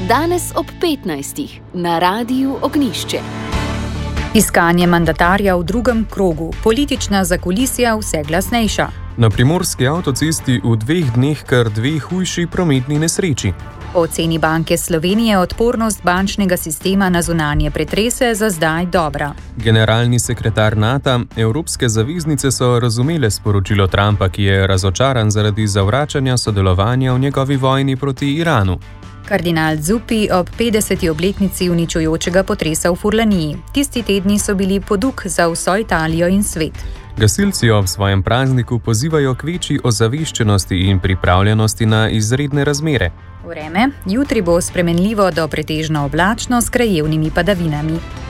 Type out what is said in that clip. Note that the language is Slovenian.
Danes ob 15. na Radiu Ognjišče. Iskanje mandatarja v drugem krogu, politična zakulisja vse glasnejša. Na primorski avtocesti v 2 dneh kar 2 hujši prometni nesreči. Po oceni Banke Slovenije odpornost bančnega sistema na zunanje pretrese za zdaj dobra. Generalni sekretar NATO, evropske zaveznice so razumele sporočilo Trumpa, ki je razočaran zaradi zavračanja sodelovanja v njegovi vojni proti Iranu. Kardinal Zuppi ob 50. obletnici uničujočega potresa v Furlaniji. Tisti tedni so bili poduk za vso Italijo in svet. Gasilci ob svojem prazniku pozivajo k večji ozaveščenosti in pripravljenosti na izredne razmere. Vreme, jutri bo spremenljivo do pretežno oblačno s krajevnimi padavinami.